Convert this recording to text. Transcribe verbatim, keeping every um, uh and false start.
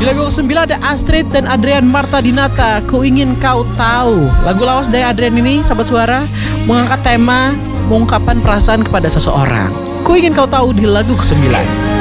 Di lagu kesembilan ada Astrid dan Adrian Marta Dinata, Ku Ingin Kau Tahu. Lagu lawas dari Adrian ini, sahabat suara, mengangkat tema mengungkapkan perasaan kepada seseorang. Ku ingin kau tahu di lagu kesembilan.